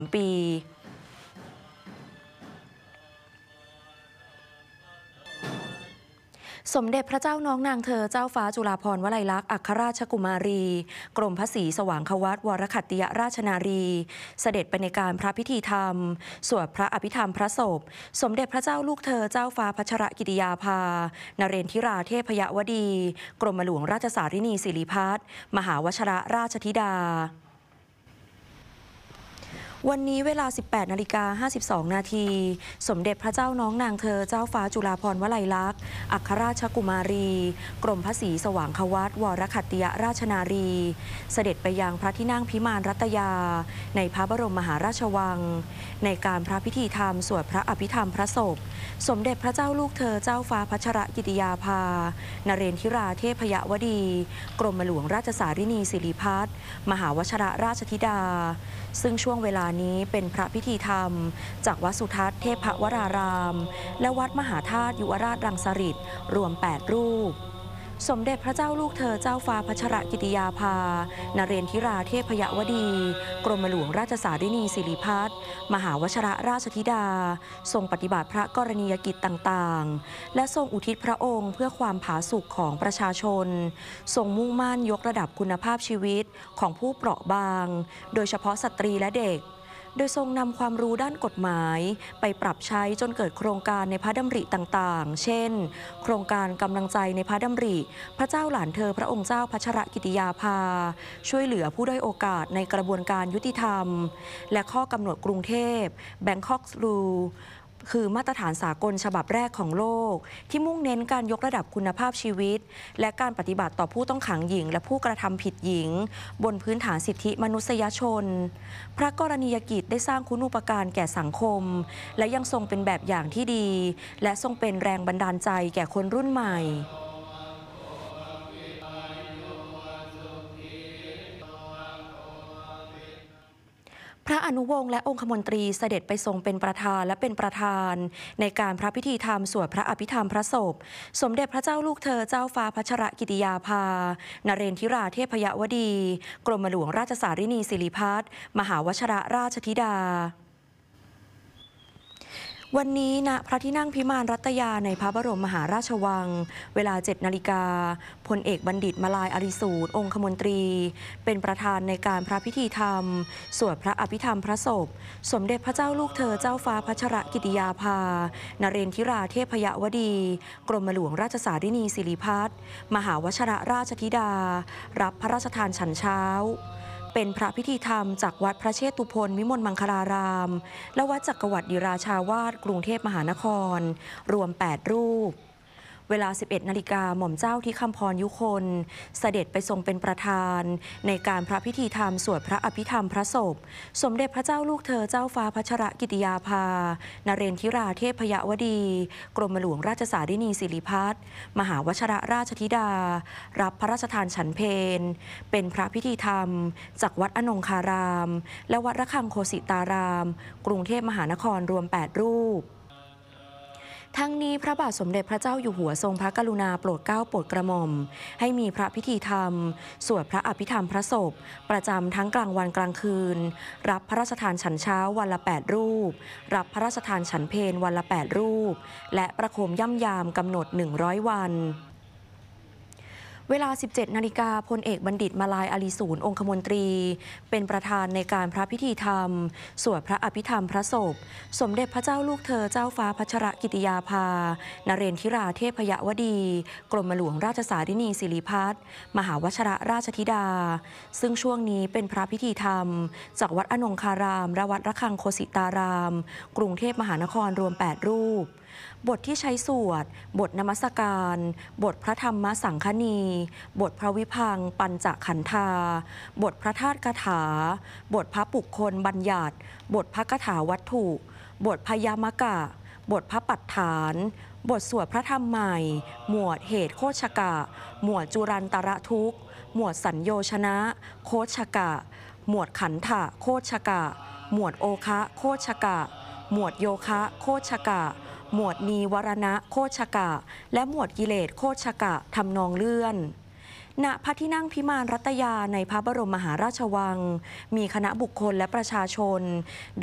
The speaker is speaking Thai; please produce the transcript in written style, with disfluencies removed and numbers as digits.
ปีสมเด็จพระเจ้าน้องนางเธอเจ้าฟ้าจุฬาภรณ์วลัยลักษณ์อัครราชกุมารีกรมพระศรีสว่างควัตวรขัตติยราชนารีเสด็จไปในการพระพิธีธรรมสวดพระอภิธรรมพระศพสมเด็จพระเจ้าลูกเธอเจ้าฟ้าพัชรกิติยาภานเรนทิราเทพยวดีกรมหลวงราชสารินีสิริพัฒน์มหาวชรราชธิดาวันนี้เวลา 18:52 นาทีสมเด็จพระเจ้าน้องนางเธอเจ้าฟ้าจุฬาภรณ์วลัยลักษณ์อัครราชกุมารีกรมพระศรีสว่างควัตวรขัตติยราชนารีเสด็จไปยังพระที่นั่งพิมานรัตยาในพระบรมมหาราชวังในการพระพิธีธรรมสวดพระอภิธรรมพระศพสมเด็จพระเจ้าลูกเธอเจ้าฟ้าพัชรกิติยาภานเรนทิราเทพยวดีกรมหลวงราชสารินีสิริพัฒน์มหาวชรราชธิดาซึ่งช่วงเวลานี้เป็นพระพิธีธรรมจากวัดสุทัศน์เทพวรารามและวัดมหาธาตุยุวราชรังสฤษฎ์รวม8รูปสมเด็จพระเจ้าลูกเธอเจ้าฟ้าพัชรกิติยาภานเรนทิราเทพยวดีกรมหลวงราชสารินีสิริพัฒน์มหาวชรราชธิดาทรงปฏิบัติพระกรณียกิจต่างๆและทรงอุทิศพระองค์เพื่อความผาสุกของประชาชนทรงมุ่งมั่นยกระดับคุณภาพชีวิตของผู้เปราะบางโดยเฉพาะสตรีและเด็กโดยทรงนำความรู้ด้านกฎหมายไปปรับใช้จนเกิดโครงการในพระดำริต่างๆเช่นโครงการกำลังใจในพระดำริพระเจ้าหลานเธอพระองค์เจ้าพัชรกิติยาภาช่วยเหลือผู้ด้อยโอกาสในกระบวนการยุติธรรมและข้อกำหนดกรุงเทพ Bangkok Ruleคือมาตรฐานสากลฉบับแรกของโลกที่มุ่งเน้นการยกระดับคุณภาพชีวิตและการปฏิบัติต่อผู้ต้องขังหญิงและผู้กระทำผิดหญิงบนพื้นฐานสิทธิมนุษยชนพระกรณียกิจได้สร้างคุณูปการแก่สังคมและยังทรงเป็นแบบอย่างที่ดีและทรงเป็นแรงบันดาลใจแก่คนรุ่นใหม่พระอนุวงศ์และองคมนตรีเสด็จไปทรงเป็นประธานและเป็นประธานในการพระพิธีธรรมสวดพระอภิธรรมพระศพสมเด็จพระเจ้าลูกเธอเจ้าฟ้าพัชรกิติยาภานเรนทิราเทพยวดีกรมหลวงราชสารินีสิริพัฒน์มหาวชรราชธิดาวันนี้ณพระที่นั่งพิมานรัตยาในพระบรมมหาราชวังเวลา 7 นาฬิกาพลเอกบัณฑิตมาลายอาริสูรองคมนตรีเป็นประธานในการพระพิธีธรรมสวดพระอภิธรรมพระศพสมเด็จพระเจ้าลูกเธอเจ้าฟ้าพัชรกิติยาภานเรนทิราเทพยวดีกรมหลวงราชสารินีสิริพัฒน์มหาวชรราชธิดารับพระราชทานฉันเช้าเป็นพระพิธีธรรมจากวัดพระเชตุพนวิมลมังคลารามและวัดจักรวรรดิราชาวาสกรุงเทพมหานครรวม8รูปเวลา 11 นาฬิกาหม่อมเจ้าที่คำพรยุคนเสด็จไปทรงเป็นประธานในการพระพิธีธรรมสวดพระอภิธรรมพระศพสมเด็จพระเจ้าลูกเธอเจ้าฟ้าพัชรกิติยาภานเรนทิราเทพยวดีกรมหลวงราชสารินีสิริพัฒน์มหาวชรราชธิดารับพระราชทานฉันเพลเป็นพระพิธีธรรมจากวัดอนงคารามและวัดระฆังโคสิตารามกรุงเทพมหานครรวม8รูปทั้งนี้พระบาทสมเด็จพระเจ้าอยู่หัวทรงพระกรุณาโปรดเกล้าโปรดกระหม่อมให้มีพระพิธีธรรมสวดพระอภิธรรมพระศพประจำทั้งกลางวันกลางคืนรับพระราชทานฉันเช้าวันละ8รูปรับพระราชทานฉันเพลวันละ8รูปและประโคมย่ำยามกำหนด100วันเวลา 17 นาฬิกาพลเอกบัณฑิตมาลายอาริสูรองคมนตรีเป็นประธานในการพระพิธีธรรมสวดพระอภิธรรมพระศพสมเด็จพระเจ้าลูกเธอเจ้าฟ้าพัชรกิติยาภานเรนทิราเทพยวดีกรมหลวงราชสารินีสิริพัฒน์มหาวชรราชธิดาซึ่งช่วงนี้เป็นพระพิธีธรรมจากวัดอนงคารามและวัดระฆังโคสิตารามกรุงเทพมหานครรวม8รูปบทที่ใช้สวดบทนมัสการบทพระธรรมสังฆนีบทพระวิพังค์ปัญจขันธาบทพระธาตุคาถาบทพระปุคคลบัญญัติบทพระคาถาวัตถุบทพยามกะบทพระปัฏฐานบทสวดพระธรรมใหม่หมวดเหตุโคชกะหมวดจุรันตระทุกข์หมวดสัญโยชนะโคชกะหมวดขันธะโคชกะหมวดโอคะโคชกะหมวดโยคะโคชกะหมวดนีวรณะโคชกะและหมวดกิเลสโคชกะทำนองเลื่อนณพระที่นั่งพิมานรัตยาในพระบรมมหาราชวังมีคณะบุคคลและประชาชน